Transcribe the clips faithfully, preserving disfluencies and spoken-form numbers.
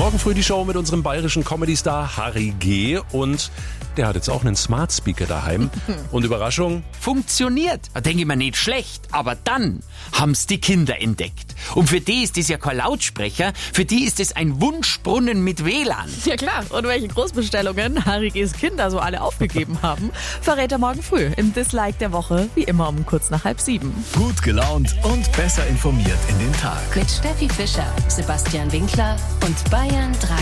Morgen früh die Show mit unserem bayerischen Comedy-Star Harry G. Und der hat jetzt auch einen Smart Speaker daheim. Und Überraschung? Funktioniert. Da denke ich mir nicht schlecht. Aber dann haben's die Kinder entdeckt. Und für die ist das ja kein Lautsprecher. Für die ist es ein Wunschbrunnen mit W L A N. Ja klar. Und welche Großbestellungen Harry G.'s Kinder so alle aufgegeben haben, verrät er morgen früh im Dislike der Woche, wie immer um kurz nach halb sieben. Gut gelaunt und besser informiert in den Tag. Mit Steffi Fischer, Sebastian Winkler und Bayern drei.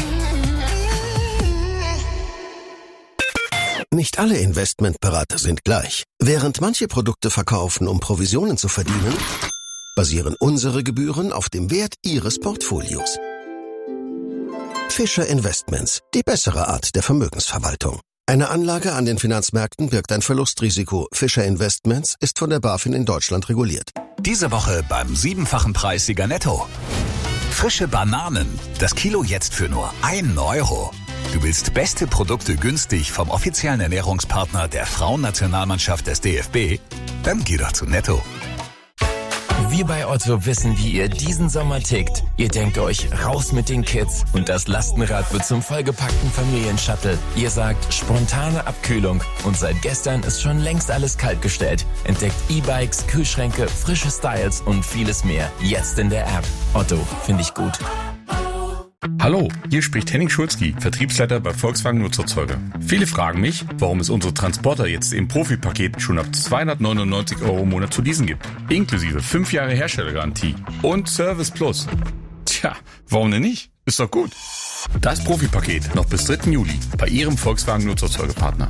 Nicht alle Investmentberater sind gleich. Während manche Produkte verkaufen, um Provisionen zu verdienen, basieren unsere Gebühren auf dem Wert Ihres Portfolios. Fischer Investments, die bessere Art der Vermögensverwaltung. Eine Anlage an den Finanzmärkten birgt ein Verlustrisiko. Fischer Investments ist von der BaFin in Deutschland reguliert. Diese Woche beim siebenfachen Preissieger Netto. Frische Bananen. Das Kilo jetzt für nur einen Euro. Du willst beste Produkte günstig vom offiziellen Ernährungspartner der Frauennationalmannschaft des D F B? Dann geh doch zu Netto. Wir bei Otto wissen, wie ihr diesen Sommer tickt. Ihr denkt euch, raus mit den Kids und das Lastenrad wird zum vollgepackten Familienshuttle. Ihr sagt, spontane Abkühlung und seit gestern ist schon längst alles kaltgestellt. Entdeckt E-Bikes, Kühlschränke, frische Styles und vieles mehr. Jetzt in der App. Otto, finde ich gut. Hallo, hier spricht Henning Schulzki, Vertriebsleiter bei Volkswagen Nutzerzeuger. Viele fragen mich, warum es unsere Transporter jetzt im Profipaket schon ab zweihundertneunundneunzig Euro im Monat zu leasen gibt. Inklusive fünf Jahre Herstellergarantie und Service Plus. Tja, warum denn nicht? Ist doch gut. Das Profipaket noch bis dritten Juli bei Ihrem Volkswagen Nutzerzeugerpartner.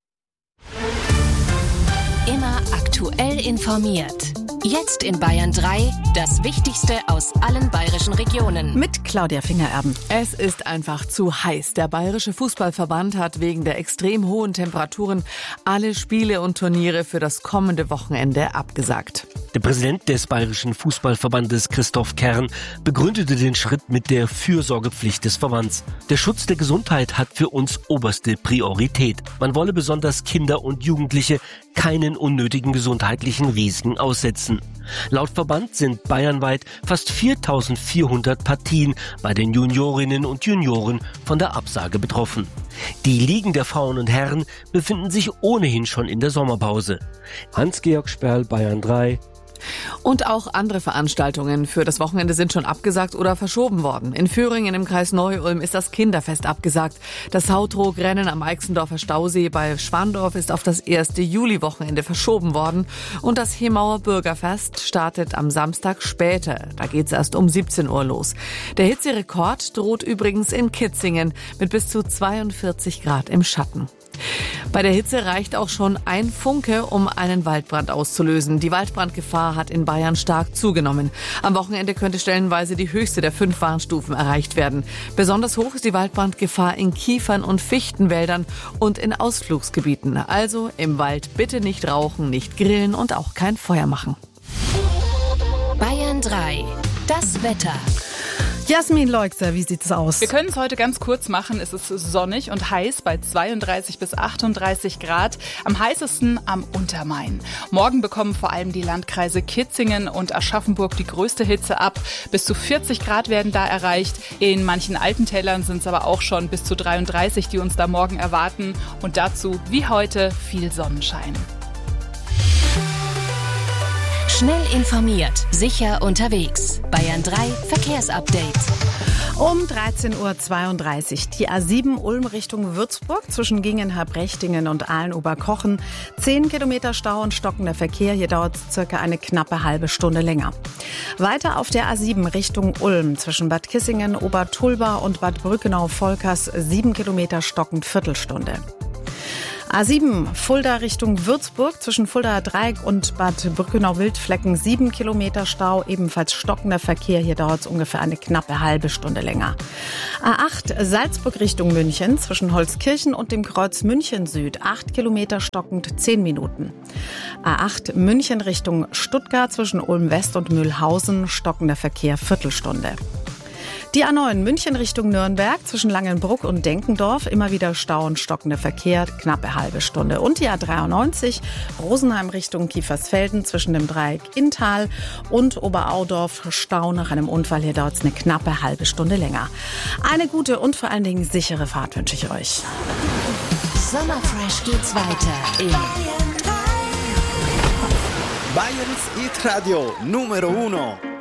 Immer aktuell informiert. Jetzt in Bayern drei, das Wichtigste aus allen bayerischen Regionen. Mit Claudia Fingererben. Es ist einfach zu heiß. Der Bayerische Fußballverband hat wegen der extrem hohen Temperaturen alle Spiele und Turniere für das kommende Wochenende abgesagt. Der Präsident des Bayerischen Fußballverbandes, Christoph Kern, begründete den Schritt mit der Fürsorgepflicht des Verbands. Der Schutz der Gesundheit hat für uns oberste Priorität. Man wolle besonders Kinder und Jugendliche keinen unnötigen gesundheitlichen Risiken aussetzen. Laut Verband sind bayernweit fast viertausendvierhundert Partien bei den Juniorinnen und Junioren von der Absage betroffen. Die Ligen der Frauen und Herren befinden sich ohnehin schon in der Sommerpause. Hans-Georg Sperl, Bayern drei. Und auch andere Veranstaltungen für das Wochenende sind schon abgesagt oder verschoben worden. In Föhringen im Kreis Neu-Ulm ist das Kinderfest abgesagt. Das Hautrog-Rennen am Eichsendorfer Stausee bei Schwandorf ist auf das erste Juli-Wochenende verschoben worden. Und das Hemauer Bürgerfest startet am Samstag später. Da geht's erst um siebzehn Uhr los. Der Hitzerekord droht übrigens in Kitzingen mit bis zu zweiundvierzig Grad im Schatten. Bei der Hitze reicht auch schon ein Funke, um einen Waldbrand auszulösen. Die Waldbrandgefahr hat in Bayern stark zugenommen. Am Wochenende könnte stellenweise die höchste der fünf Warnstufen erreicht werden. Besonders hoch ist die Waldbrandgefahr in Kiefern- und Fichtenwäldern und in Ausflugsgebieten. Also im Wald bitte nicht rauchen, nicht grillen und auch kein Feuer machen. Bayern drei, das Wetter. Jasmin Leugser, wie sieht es aus? Wir können es heute ganz kurz machen. Es ist sonnig und heiß bei zweiunddreißig bis achtunddreißig Grad. Am heißesten am Untermain. Morgen bekommen vor allem die Landkreise Kitzingen und Aschaffenburg die größte Hitze ab. Bis zu vierzig Grad werden da erreicht. In manchen Altentälern sind es aber auch schon bis zu dreiunddreißig, die uns da morgen erwarten. Und dazu, wie heute, viel Sonnenschein. Schnell informiert, sicher unterwegs. Bayern drei Verkehrsupdate. Um dreizehn Uhr zweiunddreißig die A sieben Ulm Richtung Würzburg zwischen Gingen-Herbrechtingen und Aalen-Oberkochen. zehn Kilometer Stau und stockender Verkehr. Hier dauert es circa eine knappe halbe Stunde länger. Weiter auf der A sieben Richtung Ulm zwischen Bad Kissingen, Obertulba und Bad Brückenau-Volkers. sieben Kilometer stockend Viertelstunde. A sieben Fulda Richtung Würzburg zwischen Fuldaer Dreieck und Bad Brückenau-Wildflecken sieben Kilometer Stau, ebenfalls stockender Verkehr. Hier dauert es ungefähr eine knappe halbe Stunde länger. A acht Salzburg Richtung München zwischen Holzkirchen und dem Kreuz München Süd acht Kilometer stockend zehn Minuten. A acht München Richtung Stuttgart zwischen Ulm West und Mühlhausen stockender Verkehr Viertelstunde. Die A neun München Richtung Nürnberg zwischen Langenbruck und Denkendorf. Immer wieder Stau und stockender Verkehr, knappe halbe Stunde. Und die A dreiundneunzig Rosenheim Richtung Kiefersfelden zwischen dem Dreieck Inntal und Oberaudorf. Stau nach einem Unfall. Hier dauert es eine knappe halbe Stunde länger. Eine gute und vor allen Dingen sichere Fahrt wünsche ich euch. Sommerfresh geht's weiter in Bayerns Hit Radio Numero Uno.